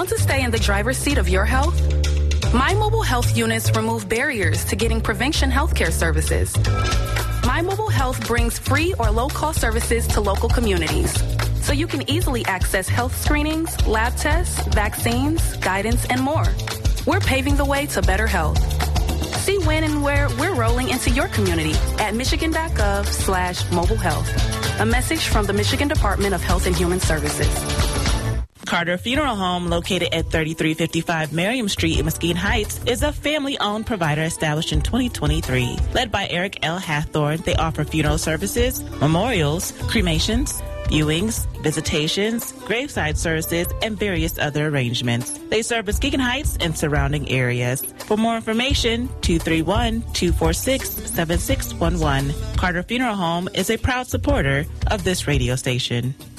Want to stay in the driver's seat of your health? My Mobile Health units remove barriers to getting prevention healthcare services. My Mobile Health brings free or low-cost services to local communities, so you can easily access health screenings, lab tests, vaccines, guidance, and more. We're paving the way to better health. See when and where we're rolling into your community at michigan.gov/mobile health. A message from the Michigan Department of Health and Human Services. Carter Funeral Home, located at 3355 Merriam Street in Mesquite Heights, is a family-owned provider established in 2023. Led by Eric L. Hathorn, they offer funeral services, memorials, cremations, viewings, visitations, graveside services, and various other arrangements. They serve Muskegon Heights and surrounding areas. For more information, 231-246-7611. Carter Funeral Home is a proud supporter of this radio station.